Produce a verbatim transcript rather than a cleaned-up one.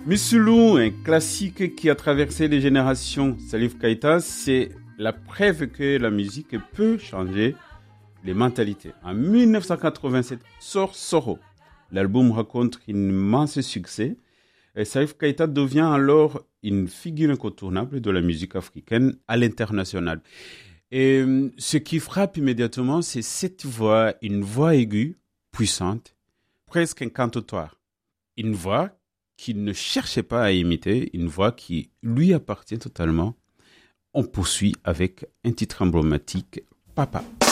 Missoulou, un classique qui a traversé les générations. Salif Keita, c'est la preuve que la musique peut changer les mentalités. En dix-neuf cent quatre-vingt-sept, sort Soro. L'album raconte un immense succès. Et Salif Keita devient alors une figure incontournable de la musique africaine à l'international. Et ce qui frappe immédiatement, c'est cette voix, une voix aiguë, puissante, presque incantatoire. Une voix qu'il ne cherchait pas à imiter, une voix qui lui appartient totalement. On poursuit avec un titre emblématique, Papa.